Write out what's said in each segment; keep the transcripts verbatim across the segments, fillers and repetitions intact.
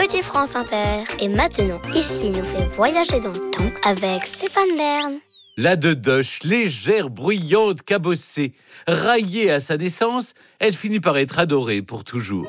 Petit France Inter. Et maintenant, ici nous fait voyager dans le temps avec Stéphane Bern. La Dedoche, légère, bruyante, cabossée, raillée à sa naissance, elle finit par être adorée pour toujours.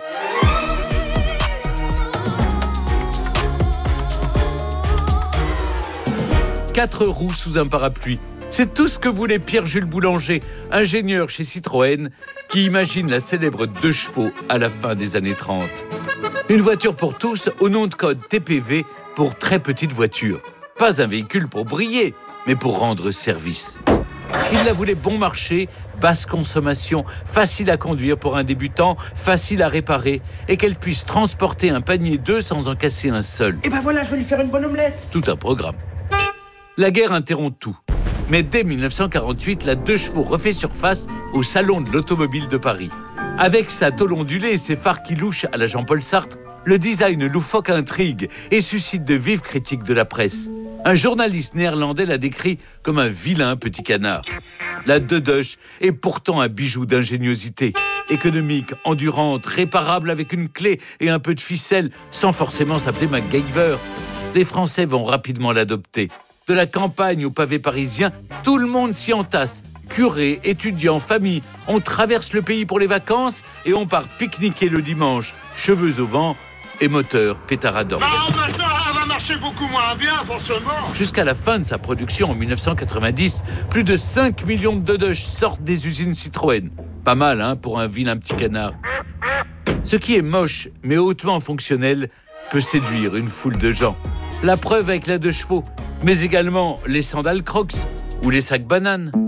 Quatre roues sous un parapluie. C'est tout ce que voulait Pierre-Jules Boulanger, ingénieur chez Citroën, qui imagine la célèbre deux chevaux à la fin des années trente. Une voiture pour tous au nom de code T P V pour très petite voiture. Pas un véhicule pour briller, mais pour rendre service. Il la voulait bon marché, basse consommation, facile à conduire pour un débutant, facile à réparer, et qu'elle puisse transporter un panier d'œufs sans en casser un seul. Et ben voilà, je vais lui faire une bonne omelette. Tout un programme. La guerre interrompt tout. Mais dès mille neuf cent quarante-huit, la deux chevaux refait surface au Salon de l'Automobile de Paris. Avec sa tôle ondulée et ses phares qui louchent à la Jean-Paul Sartre, le design loufoque intrigue et suscite de vives critiques de la presse. Un journaliste néerlandais l'a décrit comme un vilain petit canard. La Dedoche est pourtant un bijou d'ingéniosité. Économique, endurante, réparable avec une clé et un peu de ficelle, sans forcément s'appeler MacGyver. Les Français vont rapidement l'adopter. De la campagne au pavé parisien, tout le monde s'y entasse. Curés, étudiants, familles, on traverse le pays pour les vacances et on part pique-niquer le dimanche, cheveux au vent et moteur pétaradant. Bah, maintenant, elle va marcher beaucoup moins bien, forcément. Jusqu'à la fin de sa production en mille neuf cent quatre-vingt-dix, plus de cinq millions de Dedoches sortent des usines Citroën. Pas mal, hein, pour un vilain petit canard. Ce qui est moche, mais hautement fonctionnel, peut séduire une foule de gens. La preuve avec la deux chevaux, mais également les sandales Crocs ou les sacs bananes.